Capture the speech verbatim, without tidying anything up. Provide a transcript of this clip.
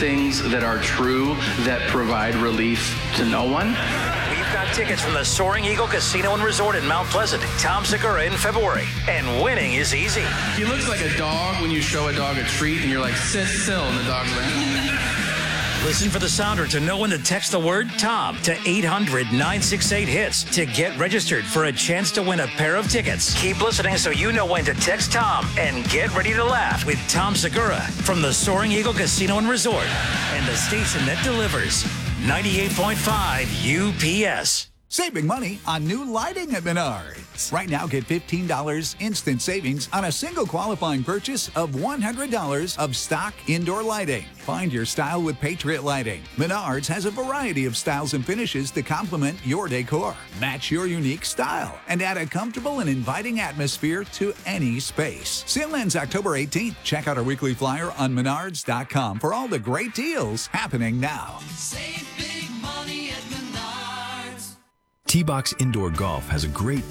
things that are true that provide relief to no one. We've got tickets from the Soaring Eagle Casino and Resort in Mount Pleasant. Tom Segura in February. And winning is easy. He looks like a dog when you show a dog a treat and you're like, sit still, and the dog's like, Listen for the sounder to know when to text the word Tom to eight hundred nine six eight hits to get registered for a chance to win a pair of tickets. Keep listening so you know when to text Tom and get ready to laugh with Tom Segura from the Soaring Eagle Casino and Resort and the station that delivers ninety-eight point five U P S. Saving money on new lighting at Menards. Right now, get fifteen dollars instant savings on a single qualifying purchase of one hundred dollars of stock indoor lighting. Find your style with Patriot Lighting. Menards has a variety of styles and finishes to complement your decor. Match your unique style and add a comfortable and inviting atmosphere to any space. Sale ends October eighteenth. Check out our weekly flyer on menards dot com for all the great deals happening now. T-Box Indoor Golf has a great